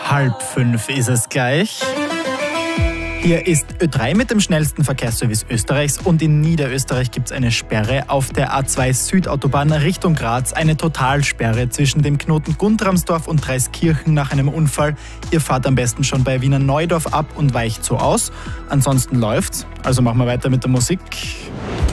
4:30 ist es gleich. Hier ist Ö3 mit dem schnellsten Verkehrsservice Österreichs und in Niederösterreich gibt es eine Sperre auf der A2 Südautobahn Richtung Graz. Eine Totalsperre zwischen dem Knoten Guntramsdorf und Dreiskirchen nach einem Unfall. Ihr fahrt am besten schon bei Wiener Neudorf ab und weicht so aus. Ansonsten läuft's. Also machen wir weiter mit der Musik.